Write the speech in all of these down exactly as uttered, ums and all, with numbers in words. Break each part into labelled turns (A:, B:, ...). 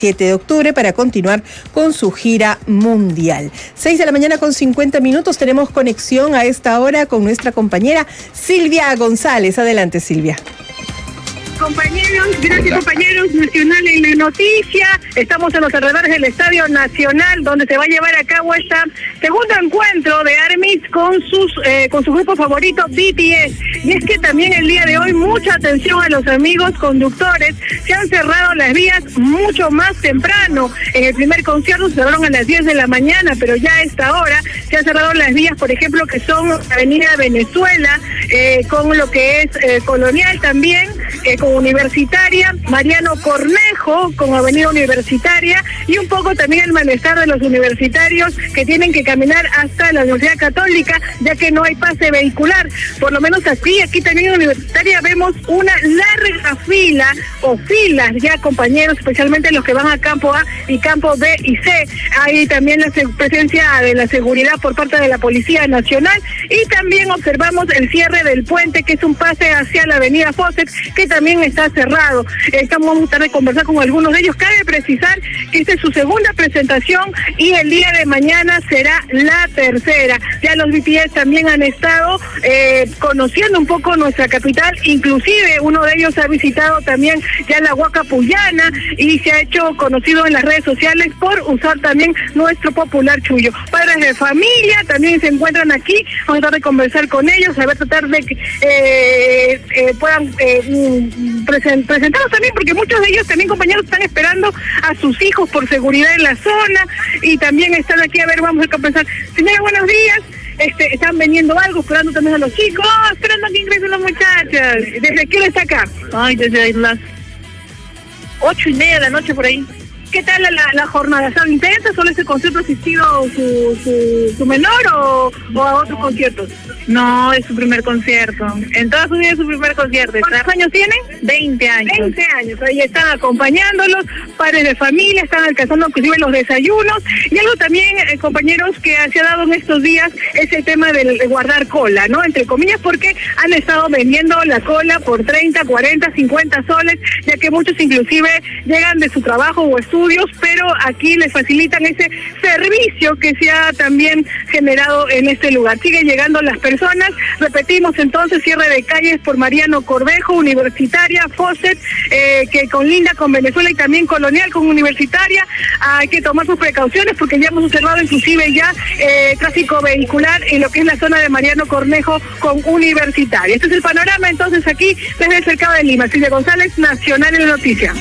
A: siete de octubre para continuar con su gira mundial. seis de la mañana con cincuenta minutos, tenemos conexión a esta hora con nuestra compañera Silvia González. Adelante, Silvia.
B: Compañeros, gracias compañeros, Nacional en la noticia. Estamos en los alrededores del Estadio Nacional, donde se va a llevar a cabo este segundo encuentro de ARMYs con sus eh, con su grupo favorito B T S. Y es que también el día de hoy, mucha atención a los amigos conductores, se han cerrado las vías mucho más temprano. En el primer concierto se cerraron a las diez de la mañana, pero ya a esta hora se han cerrado las vías, por ejemplo, que son Avenida Venezuela, eh, con lo que es eh, Colonial también, eh, con Universitaria, Mariano Cornejo con Avenida Universitaria, y un poco también el malestar de los universitarios que tienen que caminar hasta la Universidad Católica, ya que no hay pase vehicular. Por lo menos aquí, aquí también en Universitaria vemos una larga fila o filas ya, compañeros, especialmente los que van a campo A y campo B y C. Hay también la presencia de la seguridad por parte de la Policía Nacional, y también observamos el cierre del puente, que es un pase hacia la Avenida Fawcett, que también está cerrado. Estamos a tratar de conversar con algunos de ellos. Cabe precisar que esta es su segunda presentación y el día de mañana será la tercera. Ya los B T S también han estado eh, conociendo un poco nuestra capital, inclusive uno de ellos ha visitado también ya la Huaca Puyana y se ha hecho conocido en las redes sociales por usar también nuestro popular chullo. Padres de familia también se encuentran aquí. Vamos a tratar de conversar con ellos, a ver, tratar de que eh, eh, puedan eh, present, presentarlos también, porque muchos de ellos también, compañeros, están esperando a sus hijos por seguridad en la zona, y también están aquí. A ver, vamos a conversar. Señora, buenos días. Este, están vendiendo algo, esperando también a los chicos, oh, esperando a que ingresen las muchachas. ¿Desde qué hora está acá?
C: Ay, desde las ocho y media de la noche por ahí.
B: ¿Qué tal la, la jornada? ¿Son intensas? ¿Solo ese concierto ha asistido su, su, su menor o, o a otros conciertos?
C: No, es su primer concierto. En toda su vida es su primer concierto.
B: ¿Cuántos años tienen?
C: veinte años.
B: veinte años. Ahí están acompañándolos, padres de familia, están alcanzando inclusive los desayunos. Y algo también, eh, compañeros, que se ha dado en estos días es el tema del, de guardar cola, ¿no? Entre comillas, porque han estado vendiendo la cola por treinta, cuarenta, cincuenta soles, ya que muchos inclusive llegan de su trabajo o estudios, pero aquí les facilitan ese servicio que se ha también generado en este lugar. Siguen llegando las personas. Repetimos entonces, cierre de calles por Mariano Cornejo, Universitaria, Fawcett, eh, que colinda con Venezuela, y también Colonial con Universitaria. Hay que tomar sus precauciones porque ya hemos observado inclusive ya eh, tráfico vehicular en lo que es la zona de Mariano Cornejo con Universitaria. Este es el panorama entonces aquí desde el cercado de Lima. Silvia González, Nacional en la noticia.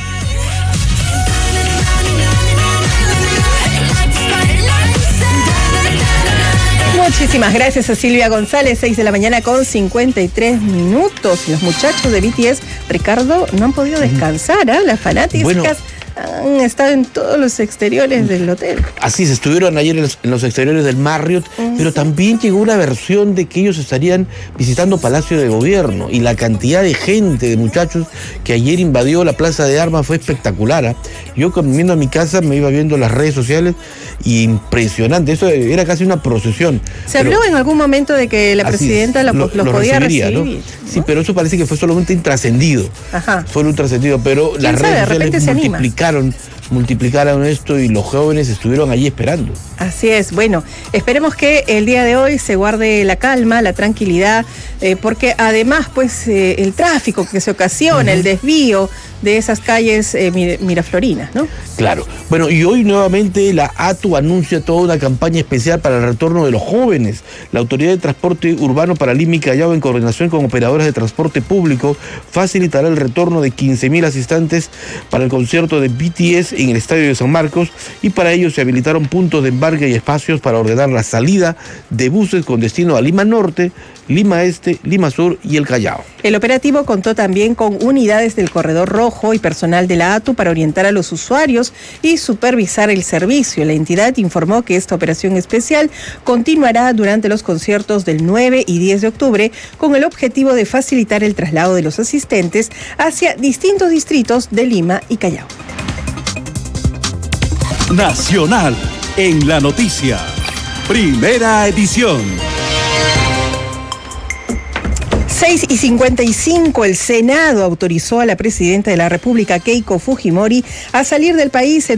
A: Muchísimas gracias a Silvia González. Seis de la mañana con cincuenta y tres minutos. Los muchachos de B T S, Ricardo, no han podido descansar, ¿eh? Las fanáticas bueno, han estado en todos los exteriores del hotel.
D: Así se estuvieron ayer en los, en los exteriores del Marriott, uh-huh. Pero también llegó una versión de que ellos estarían visitando Palacio de Gobierno, y la cantidad de gente, de muchachos que ayer invadió la Plaza de Armas fue espectacular, ¿eh? Yo comiendo a mi casa me iba viendo las redes sociales, y impresionante, eso era casi una procesión.
A: Se pero, habló en algún momento de que la presidenta lo, los lo podía recibir, ¿no? ¿no?
D: Sí, pero eso parece que fue solamente intrascendido.
A: Ajá.
D: Solo un trascendido, pero las
A: sabe,
D: redes sociales multiplicaron, multiplicaron esto, y los jóvenes estuvieron allí esperando.
A: Así es. Bueno, esperemos que el día de hoy se guarde la calma, la tranquilidad, eh, porque además, pues, eh, el tráfico que se ocasiona, uh-huh. el desvío de esas calles eh, miraflorinas, ¿no?
D: Claro. Bueno, y hoy nuevamente la A T U anuncia toda una campaña especial para el retorno de los jóvenes. La Autoridad de Transporte Urbano para Lima y Callao, en coordinación con operadoras de transporte público, facilitará el retorno de quince mil asistentes para el concierto de B T S en el Estadio de San Marcos, y para ello se habilitaron puntos de embarque y espacios para ordenar la salida de buses con destino a Lima Norte, Lima Este, Lima Sur y el Callao.
A: El operativo contó también con unidades del Corredor Rojo y personal de la A T U para orientar a los usuarios y supervisar el servicio. La entidad informó que esta operación especial continuará durante los conciertos del nueve y diez de octubre con el objetivo de facilitar el traslado de los asistentes hacia distintos distritos de Lima y Callao.
E: Nacional en la noticia. Primera edición.
A: seis y cincuenta y cinco, el Senado autorizó a la presidenta de la República, Keiko Fujimori, a salir del país en